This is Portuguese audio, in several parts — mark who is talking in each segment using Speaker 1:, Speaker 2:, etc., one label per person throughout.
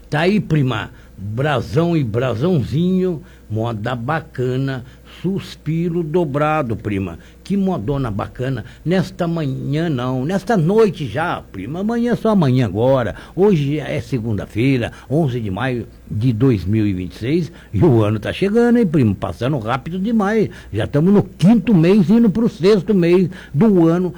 Speaker 1: Tá aí, prima, brasão e brasãozinho, moda bacana, suspiro dobrado, prima. Que modona bacana, nesta manhã não, nesta noite já, prima, amanhã é só amanhã agora. Hoje é segunda-feira, 11 de maio de 2026, e o ano tá chegando, hein, primo, passando rápido demais. Já estamos no 5º mês, indo pro 6º mês do ano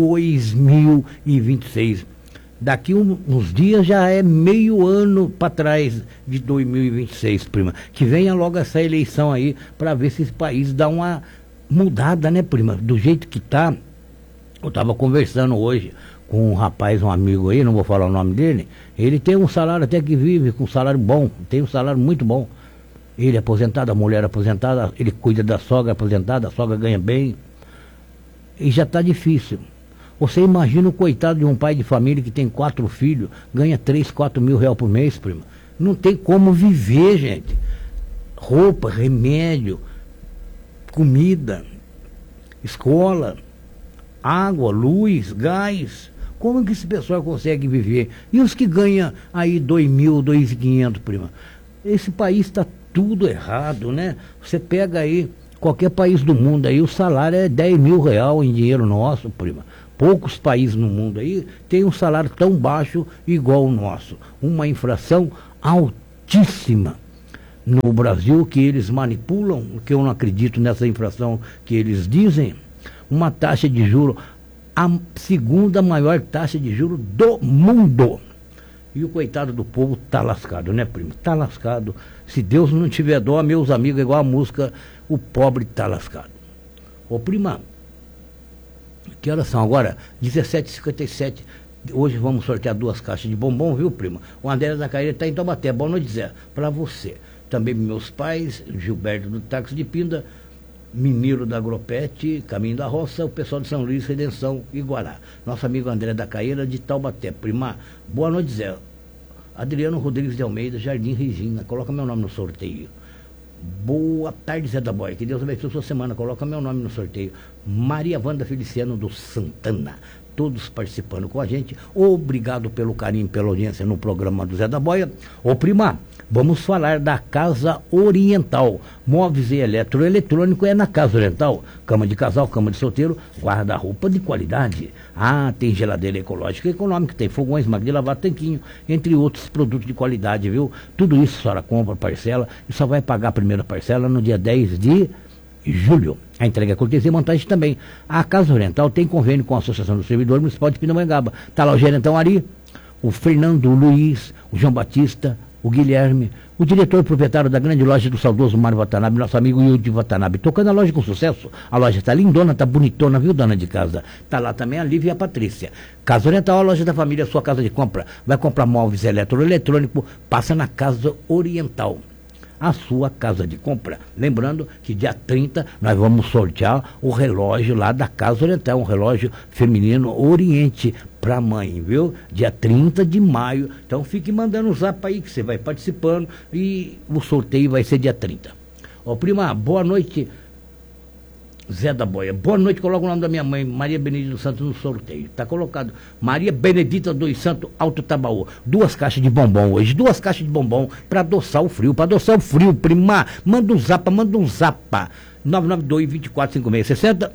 Speaker 1: 2026. Daqui uns dias já é meio ano para trás de 2026, prima. Que venha logo essa eleição aí para ver se esse país dá uma mudada, né, prima? Do jeito que tá. Eu estava conversando hoje com um rapaz, um amigo aí, não vou falar o nome dele. Ele tem um salário até que vive com um salário bom, tem um salário muito bom. Ele é aposentado, a mulher é aposentada, ele cuida da sogra aposentada, a sogra ganha bem. E já está difícil. Você imagina o coitado de um pai de família que tem 4 filhos, ganha 3, 4 mil reais por mês, prima. Não tem como viver, gente. Roupa, remédio, comida, escola, água, luz, gás. Como que esse pessoal consegue viver? E os que ganham aí 2.000, 2.500, prima? Esse país está tudo errado, né? Você pega aí qualquer país do mundo aí, o salário é 10 mil reais em dinheiro nosso, prima. Poucos países no mundo aí têm um salário tão baixo igual o nosso. Uma inflação altíssima no Brasil que eles manipulam, que eu não acredito nessa inflação que eles dizem. Uma taxa de juros, a segunda maior taxa de juros do mundo. E o coitado do povo tá lascado, né, primo? Tá lascado. Se Deus não tiver dó, meus amigos, igual a música, o pobre tá lascado. Ô, prima, que horas são agora? 17h57. Hoje vamos sortear 2 caixas de bombom, viu, prima? O André da Caíra está em Taubaté. Boa noite, Zé. Para você. Também meus pais, Gilberto do Táxi de Pinda, Mimiro da Agropete, Caminho da Roça, o pessoal de São Luís, Redenção e Guará. Nosso amigo André da Caíra de Taubaté. Prima, boa noite, Zé. Adriano Rodrigues de Almeida, Jardim Regina. Coloca meu nome no sorteio. Boa tarde, Zé da Boia. Que Deus abençoe a sua semana. Coloca meu nome no sorteio. Maria Wanda Feliciano do Santana. Todos participando com a gente. Obrigado pelo carinho, pela audiência no programa do Zé da Boia. Ô, prima, vamos falar da Casa Oriental. Móveis e eletroeletrônico é na Casa Oriental. Cama de casal, cama de solteiro, guarda-roupa de qualidade. Ah, tem geladeira ecológica e econômica, tem fogões, máquina de lavar, tanquinho, entre outros produtos de qualidade, viu? Tudo isso a senhora compra, parcela, e só vai pagar a primeira parcela no dia 10 de julho. A entrega é cortesia e montagem também. A Casa Oriental tem convênio com a Associação do Servidor Municipal de Pindamonhangaba. Está lá o gerentão Ari, o Fernando, o Luiz, o João Batista, o Guilherme, o diretor proprietário da grande loja do saudoso Mário Watanabe, nosso amigo Yudi Watanabe, tocando a loja com sucesso. A loja está lindona, está bonitona, viu, dona de casa? Está lá também a Lívia e a Patrícia. Casa Oriental, a loja da família, sua casa de compra. Vai comprar móveis eletroeletrônico, passa na Casa Oriental, a sua casa de compra. Lembrando que dia 30 nós vamos sortear o relógio lá da Casa Oriental, um relógio feminino Oriente para mãe, viu? Dia 30 de maio. Então fique mandando o zap aí que você vai participando e o sorteio vai ser dia 30. Ó, prima, boa noite. Zé da Boia, boa noite, coloca o nome da minha mãe, Maria Benedita dos Santos, no sorteio. Tá colocado, Maria Benedita dos Santos, Alto Tabaú. 2 caixas de bombom hoje, 2 caixas de bombom para adoçar o frio, prima. Manda um zapa. 992-245660.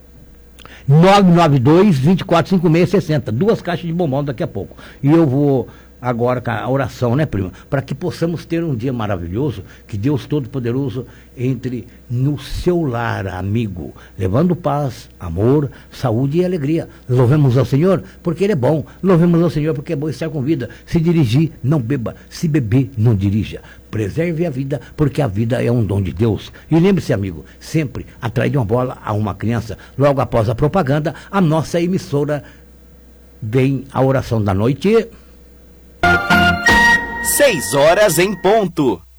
Speaker 1: 992-245660. 2 caixas de bombom daqui a pouco. E eu vou agora com a oração, né, prima? Para que possamos ter um dia maravilhoso, que Deus Todo-Poderoso entre no seu lar, amigo, levando paz, amor, saúde e alegria. Louvemos ao Senhor, porque Ele é bom. Louvemos ao Senhor, porque é bom estar com vida. Se dirigir, não beba. Se beber, não dirija. Preserve a vida, porque a vida é um dom de Deus. E lembre-se, amigo, sempre atrás de uma bola a uma criança. Logo após a propaganda, a nossa emissora vem a oração da noite.
Speaker 2: 6 horas em ponto.